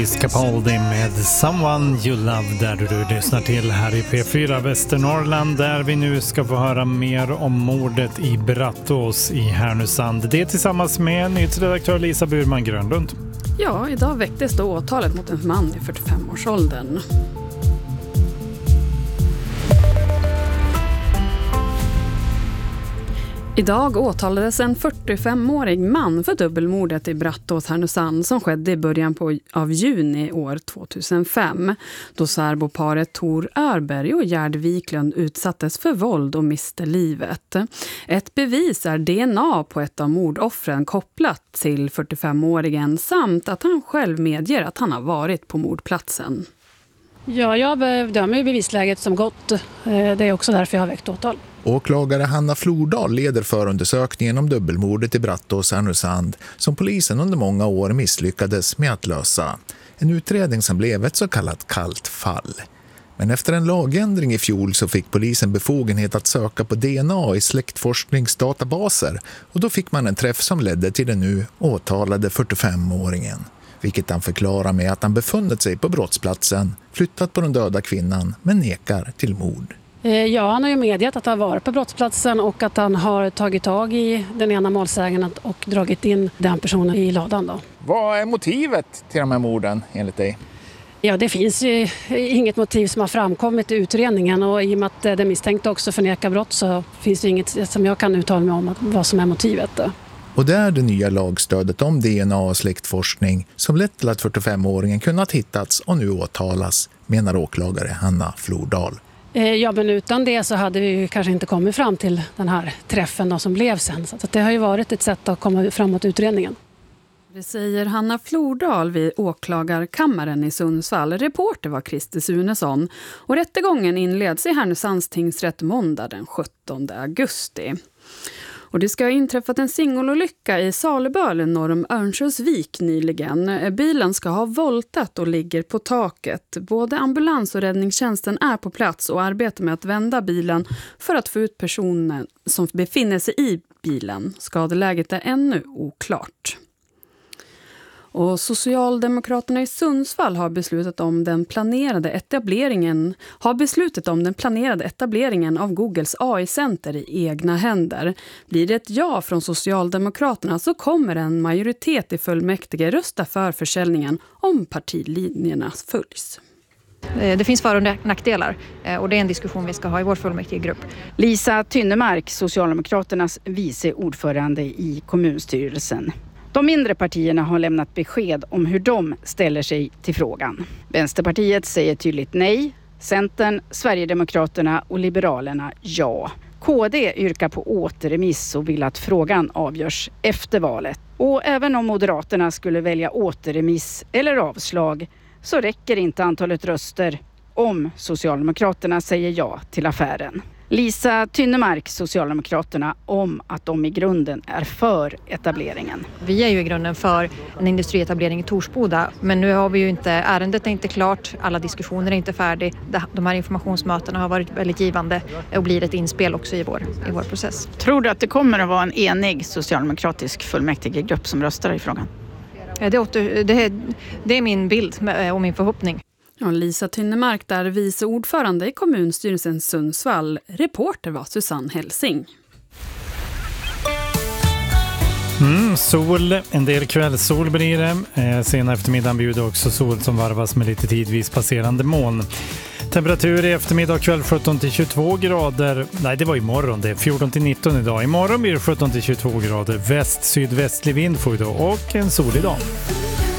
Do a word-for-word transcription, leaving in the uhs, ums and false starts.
Capaldi med Someone You Love där du lyssnar till här i P fyra Västernorrland, där vi nu ska få höra mer om mordet i Brattås i Härnösand. Det tillsammans med nyhetsredaktör Lisa Burman Grönlund. Ja, idag väcktes då åtalet mot en man i fyrtiofem-årsåldern. Idag åtalades en fyrtiofemårig man för dubbelmordet i Brattås, Härnösand som skedde i början på, av juni år tvåtusenfem, då särboparet Tor Örberg och Gerd Wiklund utsattes för våld och miste livet. Ett bevis är D N A på ett av mordoffren kopplat till fyrtiofemåringen samt att han själv medger att han har varit på mordplatsen. Ja, jag bedömer bevisläget som gott. Det är också därför jag har väckt åtal. Åklagare Hanna Flordal leder förundersökningen om dubbelmordet i Brattås, Härnösand som polisen under många år misslyckades med att lösa. En utredning som blev ett så kallat kallt fall. Men efter en lagändring i fjol så fick polisen befogenhet att söka på D N A i släktforskningsdatabaser och då fick man en träff som ledde till den nu åtalade fyrtiofemåringen. Vilket han förklarar med att han befunnit sig på brottsplatsen, flyttat på den döda kvinnan men nekar till mord. Ja, han har ju medgett att han har varit på brottsplatsen och att han har tagit tag i den ena målsägaren och dragit in den personen i ladan då. Vad är motivet till de här morden enligt dig? Ja, det finns ju inget motiv som har framkommit i utredningen och i och med att det misstänkte också förnekar brott så finns det inget som jag kan uttala mig om vad som är motivet då. Och det är det nya lagstödet om D N A och släktforskning som lett till att fyrtiofemåringen kunnat hittats och nu åtalas, menar åklagare Hanna Flordal. Ja, men utan det så hade vi ju kanske inte kommit fram till den här träffen då som blev sen. Så det har ju varit ett sätt att komma framåt utredningen. Det säger Hanna Flordal vid åklagarkammaren i Sundsvall. Reporter var Christer Sunesson. Och rättegången inleds i Härnösands tingsrätt måndag den sjuttonde augusti. Och det ska ha inträffat en singelolycka i Salebölen norr om Örnsköldsvik nyligen. Bilen ska ha voltat och ligger på taket. Både ambulans- och räddningstjänsten är på plats och arbetar med att vända bilen för att få ut personen som befinner sig i bilen. Skadeläget är ännu oklart. Och Socialdemokraterna i Sundsvall har beslutat om den planerade etableringen har beslutat om den planerade etableringen av Googles A I-center i egna händer. Blir det ett ja från Socialdemokraterna så kommer en majoritet i fullmäktige rösta för försäljningen om partilinjerna följs. Det finns för- och nackdelar och det är en diskussion vi ska ha i vår fullmäktigegrupp. Lisa Tynnemark, Socialdemokraternas vice ordförande i kommunstyrelsen. De mindre partierna har lämnat besked om hur de ställer sig till frågan. Vänsterpartiet säger tydligt nej, Centern, Sverigedemokraterna och Liberalerna ja. K D yrkar på återremiss och vill att frågan avgörs efter valet. Och även om Moderaterna skulle välja återremiss eller avslag så räcker inte antalet röster om Socialdemokraterna säger ja till affären. Lisa Tynnemark, Socialdemokraterna, om att de i grunden är för etableringen. Vi är ju i grunden för en industrietablering i Torsboda, men nu har vi ju inte, ärendet är inte klart, alla diskussioner är inte färdiga. De här informationsmötena har varit väldigt givande och blir ett inspel också i vår, i vår process. Tror du att det kommer att vara en enig socialdemokratisk fullmäktigegrupp som röstar i frågan? Det, åter, det, det är min bild och min förhoppning. Ja, Lisa Tynnemark där vice ordförande i kommunstyrelsen Sundsvall. Reporter var Susanne Helsing. Mm, sol, en del kvällssol blir det. Eh, sen eftermiddagen bjuder också sol som varvas med lite tidvis passerande moln. Temperatur i eftermiddag och kväll sjutton till tjugotvå grader. Nej, det var imorgon. Det är fjorton till nitton idag. Imorgon blir det sjutton till tjugotvå grader. Väst-sydvästlig vind får vi då och en solig dag.